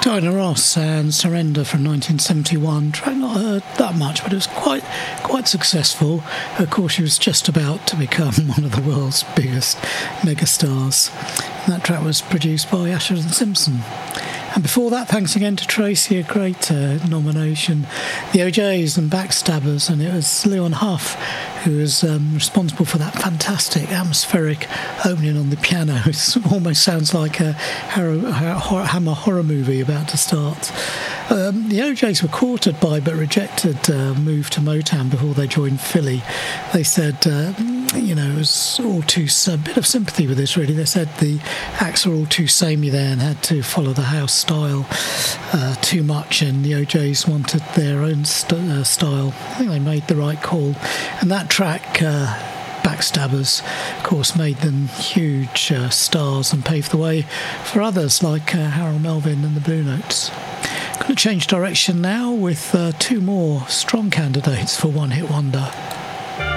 Diana Ross and Surrender from 1971. Track not heard that much, but it was quite successful. Of course, she was just about to become one of the world's biggest megastars. And that track was produced by Ashford and Simpson. And before that, thanks again to Tracy, a great nomination. The O'Jays and Backstabbers, and it was Leon Huff who was responsible for that fantastic atmospheric opening on the piano. It almost sounds like a Hammer horror movie about to start. The O'Jays were courted by but rejected move to Motown before they joined Philly. They said, it was all too a bit of sympathy with this, really. They said the acts were all too samey there and had to follow the house style too much, and the O'Jays wanted their own style. I think they made the right call. And that track, Backstabbers, of course, made them huge stars and paved the way for others like Harold Melvin and the Blue Notes. Going to change direction now with two more strong candidates for One Hit Wonder.